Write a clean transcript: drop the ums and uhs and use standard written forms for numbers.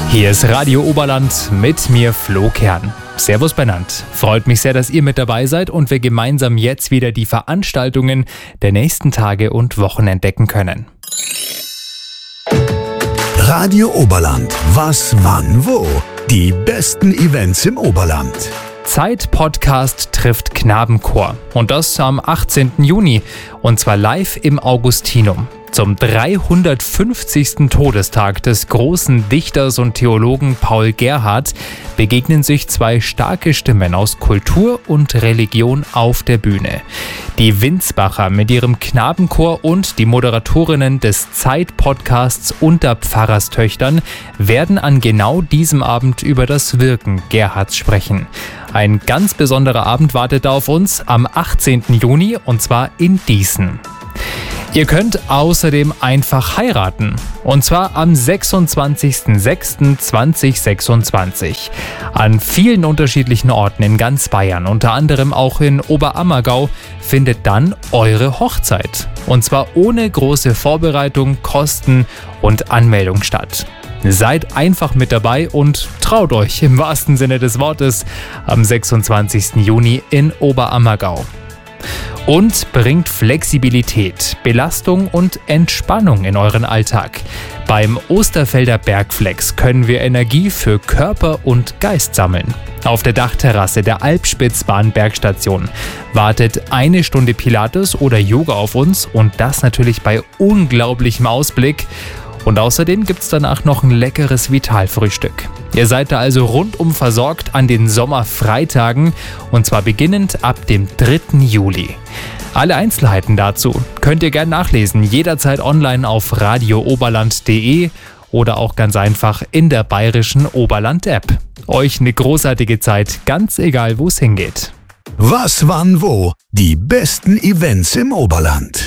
Hier ist Radio Oberland mit mir Flo Kern. Servus benannt. Freut mich sehr, dass ihr mit dabei seid und wir gemeinsam jetzt wieder die Veranstaltungen der nächsten Tage und Wochen entdecken können. Radio Oberland. Was, wann, wo? Die besten Events im Oberland. Zeit-Podcast trifft Knabenchor. Und das am 18. Juni. Und zwar live im Augustinum. Zum 350. Todestag des großen Dichters und Theologen Paul Gerhardt begegnen sich zwei starke Stimmen aus Kultur und Religion auf der Bühne. Die Winsbacher mit ihrem Knabenchor und die Moderatorinnen des Zeit-Podcasts unter Pfarrerstöchtern werden an genau diesem Abend über das Wirken Gerhardts sprechen. Ein ganz besonderer Abend wartet auf uns am 18. Juni und zwar in Dießen. Ihr könnt außerdem einfach heiraten. Und zwar am 26.06.2026. An vielen unterschiedlichen Orten in ganz Bayern, unter anderem auch in Oberammergau, findet dann eure Hochzeit. Und zwar ohne große Vorbereitung, Kosten und Anmeldung statt. Seid einfach mit dabei und traut euch im wahrsten Sinne des Wortes am 26. Juni in Oberammergau. Und bringt Flexibilität, Belastung und Entspannung in euren Alltag. Beim Osterfelder Bergflex können wir Energie für Körper und Geist sammeln. Auf der Dachterrasse der Alpspitzbahn-Bergstation wartet 1 Stunde Pilates oder Yoga auf uns und das natürlich bei unglaublichem Ausblick. Und außerdem gibt's danach noch ein leckeres Vitalfrühstück. Ihr seid da also rundum versorgt an den Sommerfreitagen und zwar beginnend ab dem 3. Juli. Alle Einzelheiten dazu könnt ihr gerne nachlesen, jederzeit online auf radiooberland.de oder auch ganz einfach in der bayerischen Oberland-App. Euch eine großartige Zeit, ganz egal wo es hingeht. Was, wann, wo? Die besten Events im Oberland.